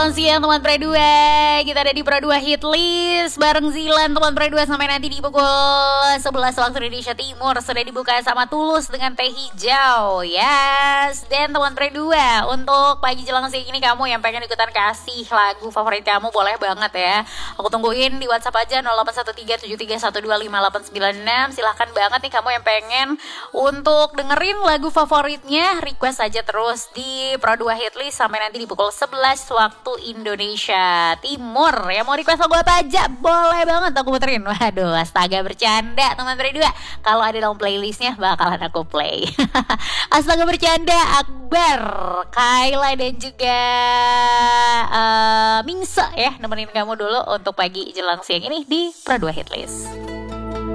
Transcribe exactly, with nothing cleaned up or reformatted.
Selamat siang teman Pro dua. Kita ada di Pro dua Hit List bareng Zilan teman Pro dua sampai nanti di pukul sebelas waktu Indonesia Timur. Sudah dibuka sama Tulus dengan teh hijau. Yes. Dan teman Pro dua, untuk pagi jelang siang ini kamu yang pengen ikutan kasih lagu favorit kamu boleh banget ya. Aku tungguin di WhatsApp aja nol delapan satu tiga tujuh tiga satu dua lima delapan sembilan enam. Silahkan banget nih kamu yang pengen untuk dengerin lagu favoritnya, request aja terus di Pro dua Hit List sampai nanti di pukul sebelas waktu Indonesia Timur. Ya mau request lagu apa aja boleh banget aku puterin. Waduh, astaga bercanda teman Pro dua. Kalau ada dalam playlistnya bakalan aku play. Astaga bercanda, Akbar, Kayla dan juga uh, Mingse ya nemenin kamu dulu untuk pagi jelang siang ini di Pro dua Hit List.